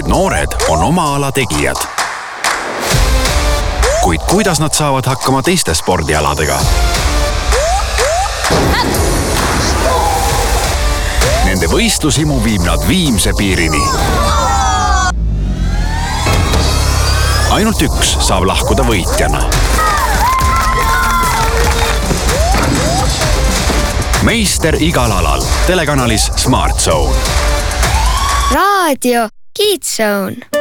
noored on oma ala tegijad. Kuid kuidas nad saavad hakkama teiste spordialadega? Nende võistlusimu viib nad viimse piirini. Ainult üks saab lahkuda võitjana. Meister igal alal. Telekanalis Smart Zone. Raadio Kids Zone.